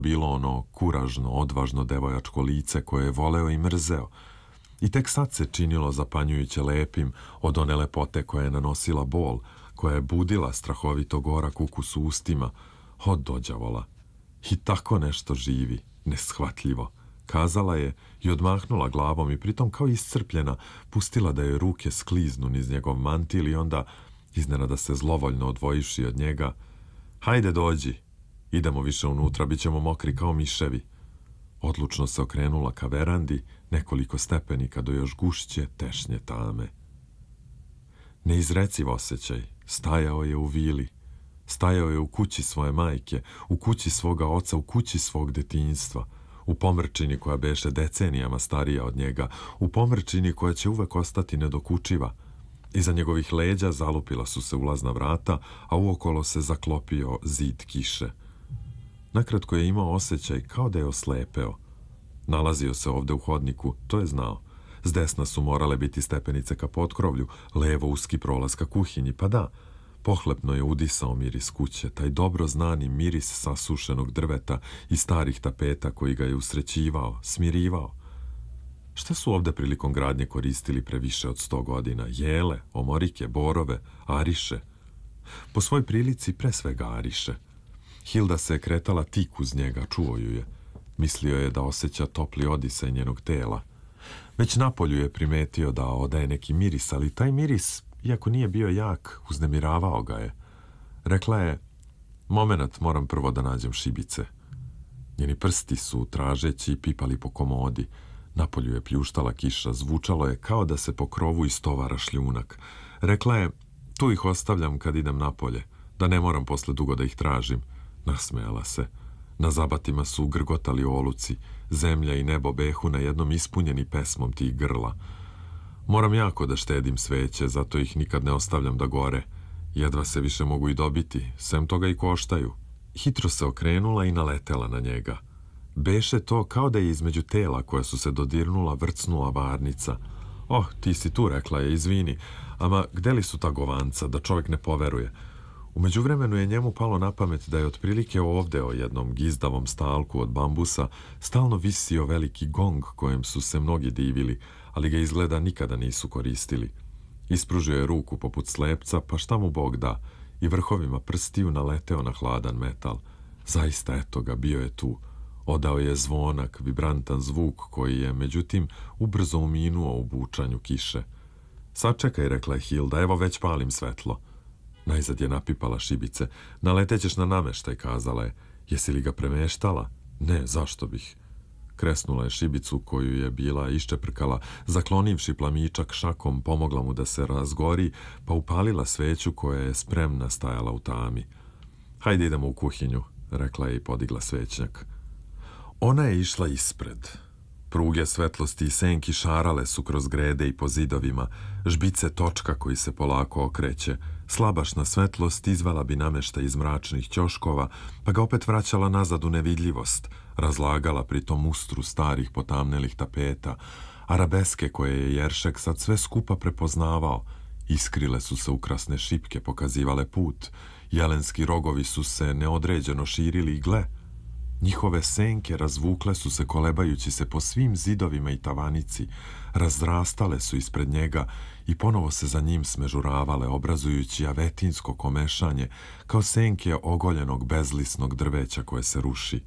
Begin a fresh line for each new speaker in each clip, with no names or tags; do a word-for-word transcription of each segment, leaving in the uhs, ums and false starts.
bilo ono kuražno, odvažno devojačko lice koje je voleo i mrzeo. I tek sad se činilo zapanjujuće lepim od one lepote koja je nanosila bol, koja je budila strahovito gorak ukus u ustima, od dođavola. I tako nešto živi, neshvatljivo, kazala je i odmahnula glavom i pritom kao iscrpljena pustila da joj ruke skliznu niz njegov mantil i onda, iznenada se zlovoljno odvojivši od njega, hajde dođi, idemo više unutra, bit ćemo mokri kao miševi. Odlučno se okrenula ka verandi, nekoliko stepenika do još gušće, tešnje tame. Neizreciv osjećaj stajao je u vili, stajao je u kući svoje majke, u kući svoga oca, u kući svog detinjstva, u pomrčini koja beše decenijama starija od njega, u pomrčini koja će uvek ostati nedokučiva. Iza njegovih leđa zalupila su se ulazna vrata, a uokolo se zaklopio zid kiše. Nakratko je imao osjećaj kao da je oslepeo. Nalazio se ovde u hodniku, to je znao. S desna su morale biti stepenice ka potkrovlju, levo uski prolaz ka kuhinji, pa da, pohlepno je udisao miris kuće, taj dobro znani miris sasušenog drveta i starih tapeta koji ga je usrećivao, smirivao. Šta su ovde prilikom gradnje koristili pre više od sto godina? Jele, omorike, borove, ariše. Po svoj prilici pre svega ariše. Hilda se je kretala tik uz njega, čuo ju je. Mislio je da osjeća topli odisaj njenog tela. Već napolju je primetio da odaje neki miris, ali taj miris, iako nije bio jak, uznemiravao ga je. Rekla je, momenat, moram prvo da nađem šibice. Njeni prsti su, tražeći, pipali po komodi. Napolju je pljuštala kiša, zvučalo je kao da se po krovu istovara šljunak. Rekla je, tu ih ostavljam kad idem napolje, da ne moram posle dugo da ih tražim. Nasmejala se. Na zabatima su grgotali oluci, zemlja i nebo behu na jednom ispunjeni pesmom tih grla. Moram jako da štedim sveće, zato ih nikad ne ostavljam da gore. Jedva se više mogu i dobiti, sem toga i koštaju. Hitro se okrenula i naletela na njega. Beše to kao da je između tela koja su se dodirnula vrcnula varnica. Oh, ti si tu, rekla je, izvini, ama gde li su ta govanca, da čovjek ne poveruje? U međuvremenu je njemu palo na pamet da je otprilike ovde o jednom gizdavom stalku od bambusa stalno visio veliki gong kojem su se mnogi divili, ali ga izgleda nikada nisu koristili. Ispružio je ruku poput slepca, pa šta mu Bog da, i vrhovima prstiju naleteo na hladan metal. Zaista, eto ga, bio je tu. Odao je zvonak, vibrantan zvuk koji je, međutim, ubrzo uminuo u bučanju kiše. Sačekaj, rekla je Hilda, evo već palim svetlo. Najzad je napipala šibice. Naletećeš na nameštaj, kazala je. Jesi li ga premeštala? Ne, zašto bih? Kresnula je šibicu koju je bila iščeprkala, zaklonivši plamičak šakom, pomogla mu da se razgori, pa upalila sveću koja je spremna stajala u tami. Hajde idemo u kuhinju, rekla je i podigla svećnjak. Ona je išla ispred. Pruge svetlosti i senki šarale su kroz grede i po zidovima, žbice točka koji se polako okreće. Slabašna svetlost izvela bi nameštaj iz mračnih ćoškova, pa ga opet vraćala nazad u nevidljivost, razlagala pritom ustru starih potamnelih tapeta, arabeske koje je Jeršek sad sve skupa prepoznavao. Iskrile su se ukrasne šipke, pokazivale put, jelenski rogovi su se neodređeno širili i gle, njihove senke razvukle su se kolebajući se po svim zidovima i tavanici, razrastale su ispred njega i ponovo se za njim smežuravale, obrazujući avetinsko komešanje, kao senke ogoljenog bezlisnog drveća koje se ruši.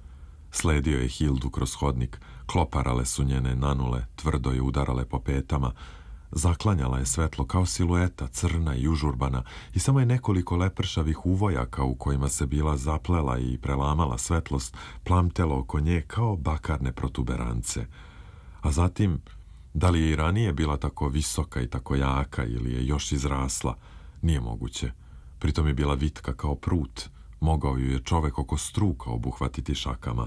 Sledio je Hildu kroz hodnik, kloparale su njene nanule, tvrdo je udarale po petama, zaklanjala je svetlo kao silueta, crna i užurbana, i samo je nekoliko lepršavih uvojaka u kojima se bila zaplela i prelamala svetlost plamtelo oko nje kao bakarne protuberance. A zatim, da li je i ranije bila tako visoka i tako jaka ili je još izrasla, nije moguće. Pritom je bila vitka kao prut, mogao ju je čovek oko struka obuhvatiti šakama.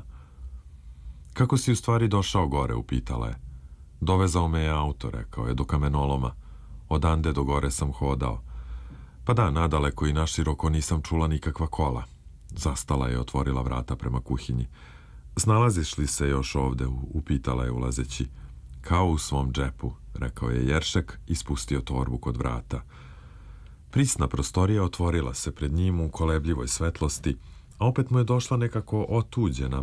Kako si u stvari došao gore, upitala je. Dovezao me je auto, rekao je, do kamenoloma. Odande do gore sam hodao. Pa da, nadaleko i naširoko nisam čula nikakva kola. Zastala je, otvorila vrata prema kuhinji. Snalaziš li se još ovde, upitala je ulazeći. Kao u svom džepu, rekao je Jeršek i spustio torbu kod vrata. Prisna prostorija otvorila se pred njim u kolebljivoj svetlosti, a opet mu je došla nekako otuđena,